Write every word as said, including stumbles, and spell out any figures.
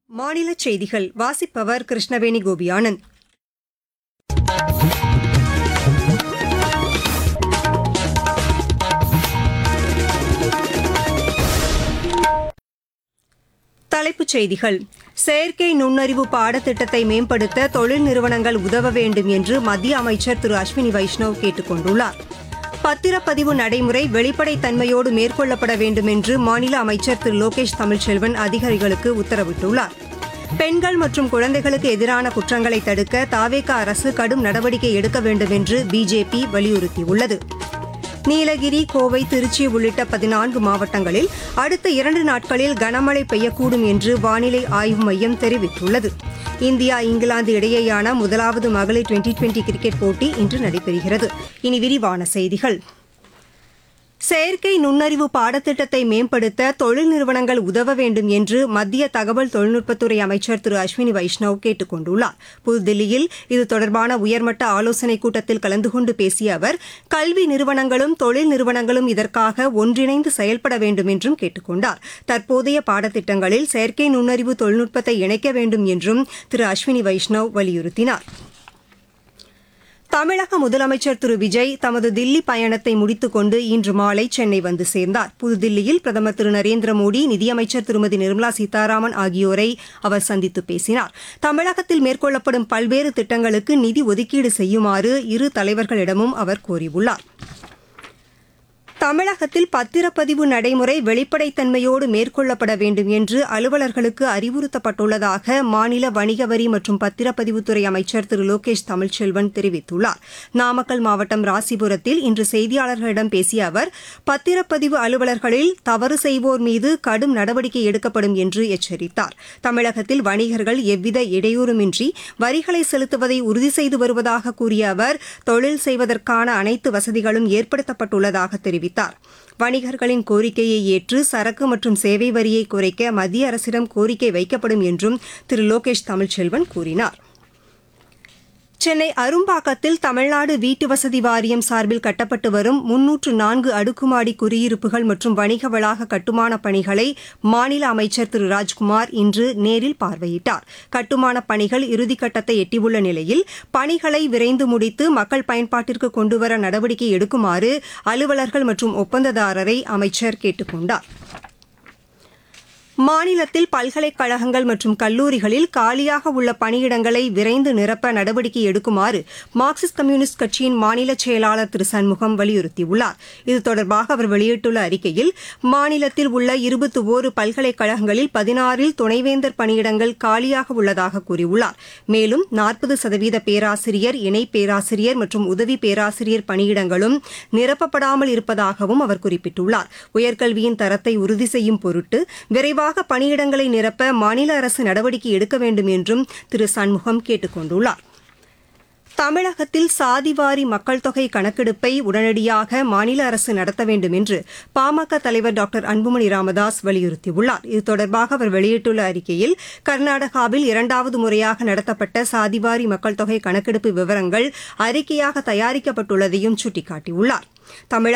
மாநிலச் செய்திகள் வாசிப்பவர் கிருஷ்ணவேணி கோபியானந்த். தலைப்புச் செய்திகள். செயற்கை நுண்ணறிவு பாடத்திட்டத்தை மேம்படுத்த தொழில் நிறுவனங்கள் உதவ வேண்டும் என்று மத்திய அமைச்சர் திரு அஸ்வினி வைஷ்ணவ் கேட்டுக் கொண்டுள்ளார். பத்திரப்பதிவு நடைமுறை வெளிப்படைத்தன்மையோடு மேற்கொள்ளப்பட வேண்டும் என்று மாநில அமைச்சர் திரு லோகேஷ் தமிழ்ச்செல்வன் அதிகாரிகளுக்கு உத்தரவிட்டுள்ளார். பெண்கள் மற்றும் குழந்தைகளுக்கு எதிரான குற்றங்களை தடுக்க தாவேகா அரசு கடும் நடவடிக்கை எடுக்க வேண்டும் என்று பிஜேபி வலியுறுத்தியுள்ளது. நீலகிரி, கோவை, திருச்சி உள்ளிட்ட பதினான்கு மாவட்டங்களில் அடுத்த இரண்டு நாட்களில் கனமழை பெய்யக்கூடும் என்று வானிலை ஆய்வு மையம் தெரிவித்துள்ளது. இந்தியா இங்கிலாந்து இடையேயான முதலாவது மகளிர் டுவெண்டி டுவெண்டி கிரிக்கெட் போட்டி இன்று நடைபெறுகிறது. இனி விரிவான செய்திகள். செயற்கை நுண்ணறிவு பாடத்திட்டத்தை மேம்படுத்த தொழில் நிறுவனங்கள் உதவ வேண்டும் என்று மத்திய தகவல் தொழில்நுட்பத்துறை அமைச்சர் திரு அஸ்வினி வைஷ்ணவ் கேட்டுக் கொண்டுள்ளார். புதுதில்லியில் இது தொடர்பான உயர்மட்ட ஆலோசனைக் கூட்டத்தில் கலந்து கொண்டு பேசிய அவர், கல்வி நிறுவனங்களும் தொழில் நிறுவனங்களும் இதற்காக ஒன்றிணைந்து செயல்பட வேண்டும் என்றும் கேட்டுக் கொண்டார். தற்போதைய பாடத்திட்டங்களில் செயற்கை நுண்ணறிவு தொழில்நுட்பத்தை இணைக்க வேண்டும் என்றும் திரு அஸ்வினி வைஷ்ணவ் வலியுறுத்தினார். தமிழக முதலமைச்சர் திரு விஜய் தமது தில்லி பயணத்தை முடித்துக் கொண்டு இன்று மாலை சென்னை வந்து சேர்ந்தார். புதுதில்லியில் பிரதமர் திரு நரேந்திரமோடி, நிதியமைச்சர் திருமதி நிர்மலா சீதாராமன் ஆகியோரை அவர் சந்தித்து பேசினார். தமிழகத்தில் மேற்கொள்ளப்படும் பல்வேறு திட்டங்களுக்கு நிதி ஒதுக்கீடு செய்யுமாறு இரு தலைவர்களிடமும் அவர் கோரியுள்ளார். தமிழகத்தில் பத்திரப்பதிவு நடைமுறை வெளிப்படைத்தன்மையோடு மேற்கொள்ளப்பட வேண்டும் என்று அலுவலர்களுக்கு அறிவுறுத்தப்பட்டுள்ளதாக மாநில வணிக வரி மற்றும் பத்திரப்பதிவுத்துறை அமைச்சர் திரு லோகேஷ் தமிழ்ச்செல்வன் தெரிவித்துள்ளார். நாமக்கல் மாவட்டம் ராசிபுரத்தில் இன்று செய்தியாளர்களிடம் பேசிய அவர், பத்திரப்பதிவு அலுவலர்களில் தவறு செய்வோர் மீது கடும் நடவடிக்கை எடுக்கப்படும் என்று எச்சரித்தார். தமிழகத்தில் வணிகர்கள் எவ்வித இடையூறுமின்றி வரிகளை செலுத்துவதை உறுதி செய்து வருவதாக கூறிய அவர், தொழில் செய்வதற்கான அனைத்து வசதிகளும் ஏற்படுத்தப்பட்டுள்ளதாக தெரிவித்தார். வணிகர்களின் கோரிக்கையை ஏற்று சரக்கு மற்றும் சேவை வரியை குறைக்க மத்திய அரசிடம் கோரிக்கை வைக்கப்படும் என்றும் திரு லோகேஷ் தமிழ்ச்செல்வன் கூறினார். சென்னை அரும்பாக்கத்தில் தமிழ்நாடு வீட்டு வசதி வாரியம் சார்பில் கட்டப்பட்டு வரும் முன்னூற்று நான்கு அடுக்குமாடி குடியிருப்புகள் மற்றும் வணிக வளாக கட்டுமானப் பணிகளை மாநில அமைச்சர் திரு ராஜ்குமார் இன்று நேரில் பார்வையிட்டார். கட்டுமானப் பணிகள் இறுதிக்கட்டத்தை எட்டியுள்ள நிலையில் பணிகளை விரைந்து முடித்து மக்கள் பயன்பாட்டிற்கு கொண்டுவர நடவடிக்கை எடுக்குமாறு அலுவலர்கள் மற்றும் ஒப்பந்ததாரரை அமைச்சர் கேட்டுக் கொண்டார். மாநிலத்தில் பல்கலைக்கழகங்கள் மற்றும் கல்லூரிகளில் காலியாக உள்ள பணியிடங்களை விரைந்து நிரப்ப நடவடிக்கை எடுக்குமாறு மார்க்சிஸ்ட் கம்யூனிஸ்ட் கட்சியின் மாநில செயலாளர் திரு சண்முகம் வலியுறுத்தியுள்ளார். இது தொடர்பாக அவர் வெளியிட்டுள்ள அறிக்கையில், மாநிலத்தில் உள்ள இருபத்தி ஓரு பல்கலைக்கழகங்களில் பதினாறில் துணைவேந்தர் பணியிடங்கள் காலியாக உள்ளதாக கூறியுள்ளார். மேலும் நாற்பது சதவீத பேராசிரியர், இணை பேராசிரியர் மற்றும் உதவி பேராசிரியர் பணியிடங்களும் நிரப்பப்படாமல் இருப்பதாகவும் அவர் குறிப்பிட்டுள்ளார். உயர்கல்வியின் தரத்தை உறுதி செய்யும் பொருட்டு விரைவாக பணியிடங்களை நிரப்ப மாநில அரசு நடவடிக்கை எடுக்க வேண்டும் என்றும் திரு சண்முகம் கேட்டுக் கொண்டுள்ளார். தமிழகத்தில் சாதிவாரி மக்கள் தொகை கணக்கெடுப்பை உடனடியாக மாநில அரசு நடத்த வேண்டும் என்று பாமக தலைவர் டாக்டர் அன்புமணி ராமதாஸ் வலியுறுத்தியுள்ளார். இது தொடர்பாக அவர் வெளியிட்டுள்ள அறிக்கையில், கர்நாடகாவில் இரண்டாவது முறையாக நடத்தப்பட்ட சாதிவாரி மக்கள் தொகை கணக்கெடுப்பு விவரங்கள் அறிக்கையாக தயாரிக்கப்பட்டுள்ளதையும் சுட்டிக்காட்டியுள்ளார். தமிழக